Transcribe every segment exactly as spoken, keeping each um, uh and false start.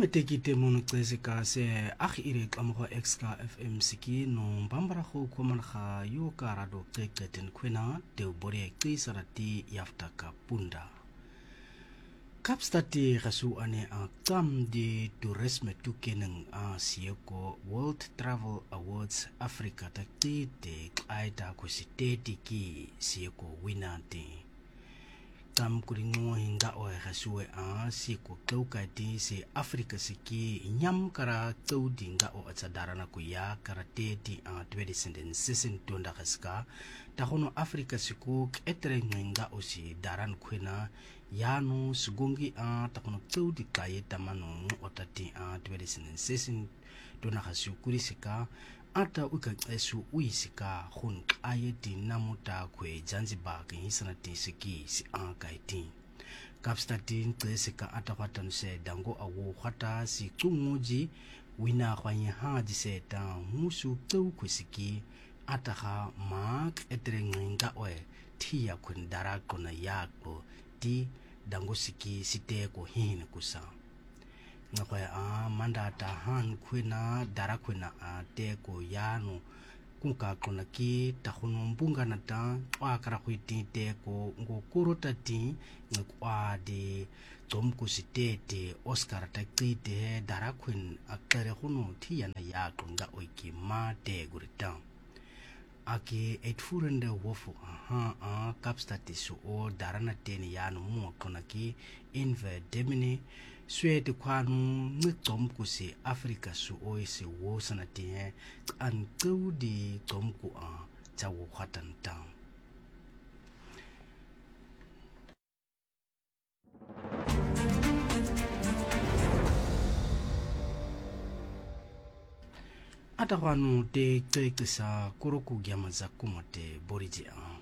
tekite mono xesika se agi ire xamogo exka fm siki no mbambara go khomalga yo ka rado qeqeten khwena te bore qisarati yaftaka punda kapstati gasu ane a qam di tourisme tukeneng a sieko World Travel Awards Africa ta te qaida ko siteti ki sieko winante tam kuringo hinga o gasu a sieko kauka di se Africa siki nyam kara tau dinga o atsadarana ku ya karate di a twenty sixteen tonda gaska ta hono Africa siku etre nga o si daran khwena yano sugongi a takono tau di kaye tamano otati a twenty sixteen dona gasu kurisika ata uka esu uisika hun aye di namuta kwe Zanzibar ke hisana tisiki si ankaiti kapstati tsika ata kwatan se dango awu khata si tsungoji wina khwanya haji se ta musu tau kwisiki ata ha mak etrenga oe tia kun dara kona yakbo di dango siki site ko hin kusa ngakwa a mandata han kwena dara kwena a te ko yano kunka kona ki ta hono mbunga na ta wa kara kwiti te ko ngo kurota ti ngakwa de tom ko sitete Oscar ta qite dara kwen akere hono ti yana ya konga oiki ma te gurita ake etfurende wofu aha a kapstati so o darana teni yano mo kona ki inve demini swede kwanu ngcom ku se Africa so o se wo sanati he an di tom ku a chawo khatan ta atawanu te tekisa kuroku gyamaza kumote boriji a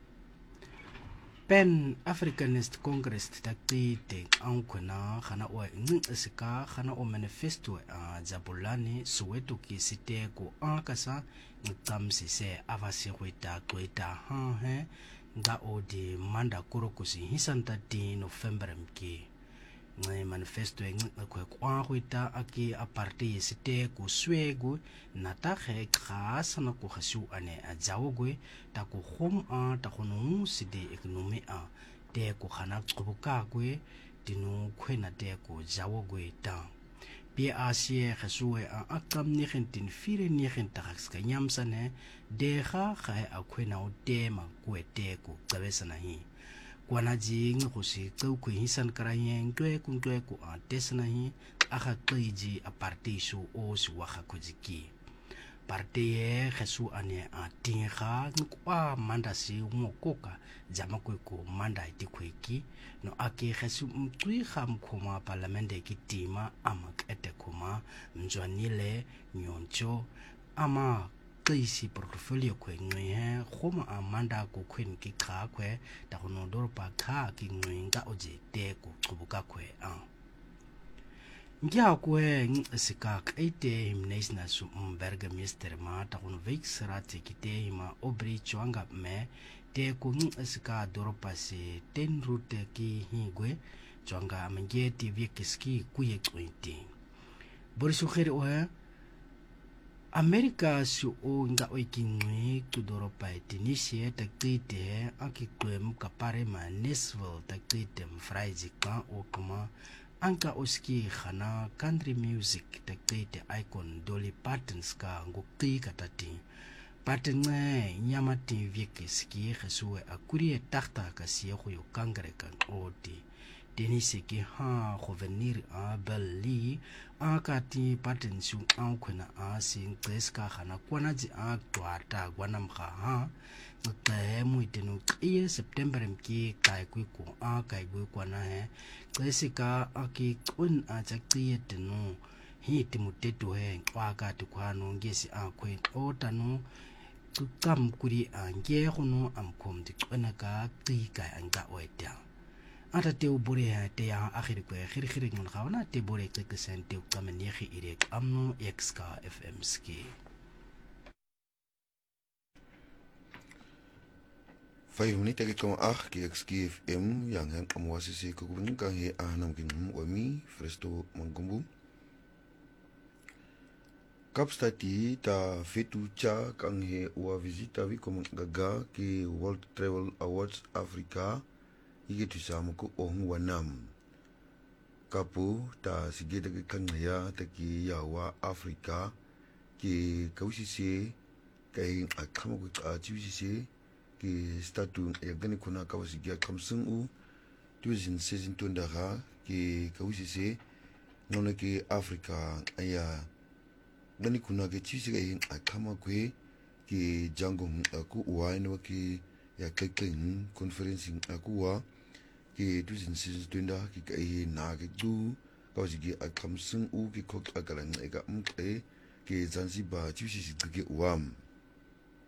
Pan Africanist Congress takti te ankwena khana o ngisika khana o manifesto a Zabulani Soweto ki site ko ankasa ngtamsi se avase kweta kweta ha he nga o di manda kurokusi hisanta di November mki ngai manifesto ngakwe kwa kweta aki a party site ko swego nata khe khasa na ko khasu ane a jawogwe ta ko khom a ta khono sidi economy a te ko khana tsubuka kwe dinu khwena te ko jawogwe ta P R C khasu a akam ni khentin fire ni khenta khaska nyamsane de kha kha a khwena o tema ko te ko tsabesana hi kwana jing go se tsau ku hisan karayeng twe kun twe ko a tesna hi aga qiji a party so o si wa kha khojiki party e khasu ane a tinga kwa manda si mo koka jama ko ko manda iti kweki no ake khasu mtwi kham khoma parliament ki tima amak ete khoma mjwanile nyoncho ama qisi portfolio kwe ngwe khoma amanda ko khwen ki kha kwe ta gono dorpa kha ki ngwe nga oje te ko chubuka kwe a ngya kwe ngisika kaite himnesna su umberga mister ma ta gono vexrate kite ma obri chwanga me te ko ngisika dorpa se ten route ki higwe chwanga amnge ti vyekiski kuye kwiti borisu khere o America su o nga oikingwe tudoropa etinisie taktite akikwem kapare ma Nashville taktite mfraizi ka okuma anka oski khana country music taktite icon Dolly Parton ska ngukti katati patne nyamati vyekiski khasuwe akurie takta kasie khoyo kangreka oti denise ki ha revenir a belli akati patensu ankwena a sin kreska khana kwanaji a twata gwanam kha ha te muitenu qiye September mki kai ku ko a kai bu kwana he kresika aki kun a chaqiye tenu hi timutetu he kwaka tukwano ngesi a kwe otanu tukam kuri a nge khono amkom dikwena ka qika anga oeta ata te ubore ha te ya akhir ko khir khir ngon khawana te bore ke ke sente ukamani khi irek amno exka fm ski five minute ke ko ach ki exki fm yang han kamwasi se ko kun ka he anam kin wami fresto mangumbu Kapstati ta fetu cha kang he ua visita vi kom gaga ki World Travel Awards Africa ike tu samu ko ohun wanam. Kapu ta sigeta ke kang ya ta ki yawa Africa ki kausisi kai akama ko ta chiwisisi ki statu ya gani kuna kawasigia kamsung u tuizin sezin tundara ki kausisi nona ki Africa aya gani kuna ke chisi kai akama kwe ki jangong aku uwain wa ki ya kekeng conferencing aku wa ki tuizin sezin tunda ki kai na ke du kawasigi akamsung u ki kok akalang eka mke ki Zanzibar chisi ke uwam